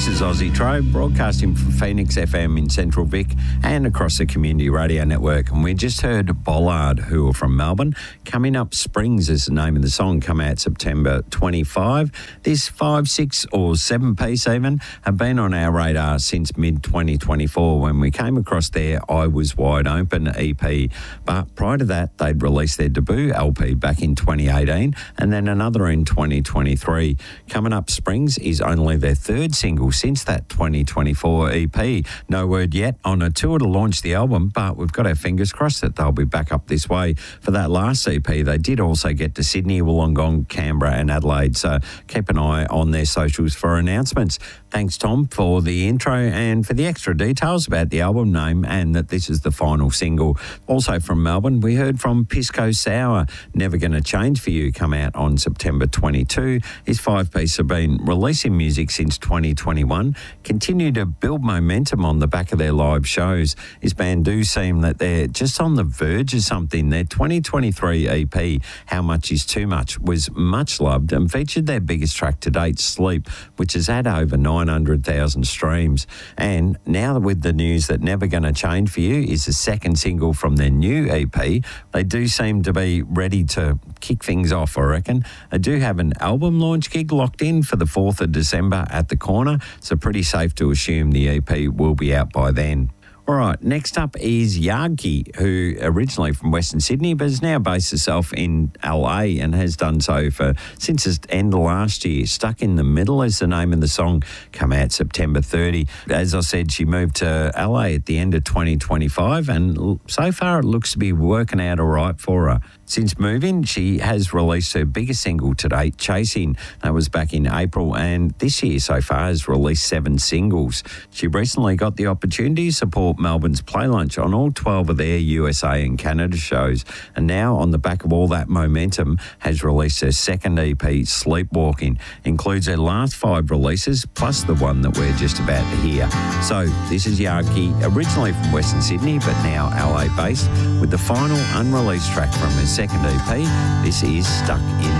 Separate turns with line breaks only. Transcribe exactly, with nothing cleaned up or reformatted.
This is Aussie Trove, broadcasting from Phoenix F M in Central Vic and across the Community Radio Network. And we just heard Bollard, who are from Melbourne. Coming Up Springs is the name of the song, come out September twenty-fifth. This five, six or seven piece even have been on our radar since mid twenty twenty-four when we came across their I Was Wide Open E P. But prior to that, they'd released their debut L P back in twenty eighteen and then another in twenty twenty-three. Coming Up Springs is only their third single since that twenty twenty-four E P. No word yet on a tour to launch the album, but we've got our fingers crossed that they'll be back up this way. For that last E P, they did also get to Sydney, Wollongong, Canberra and Adelaide, so keep an eye on their socials for announcements. Thanks, Tom, for the intro and for the extra details about the album name and that this is the final single. Also from Melbourne, we heard from Pisco Sour, Never Gonna Change For You, come out on September twenty-second. His five-piece have been releasing music since twenty twenty-one, continue to build momentum on the back of their live shows. His band do seem that they're just on the verge of something. Their twenty twenty-three E P, How Much Is Too Much, was much loved and featured their biggest track to date, Sleep, which has had over nine hundred thousand streams. And now with the news that Never Gonna Change For You is the second single from their new E P, they do seem to be ready to kick things off, I reckon. They do have an album launch gig locked in for the fourth of December at the Corner, so pretty safe to assume the E P will be out by then. All right, next up is Yagi, who originally from Western Sydney but has now based herself in L A and has done so for since the end of last year. Stuck in the Middle is the name of the song, come out September thirtieth. As I said, she moved to L A at the end of twenty twenty-five and so far it looks to be working out all right for her. Since moving, she has released her biggest single to date, Chasing. That was back in April, and this year so far has released seven singles. She recently got the opportunity to support Melbourne's Play Lunch on all twelve of their U S A and Canada shows, and now on the back of all that momentum has released her second E P, Sleepwalking. Includes her last five releases plus the one that we're just about to hear. So this is Yagi, originally from Western Sydney but now L A based, with the final unreleased track from her second E P. This is Stuck In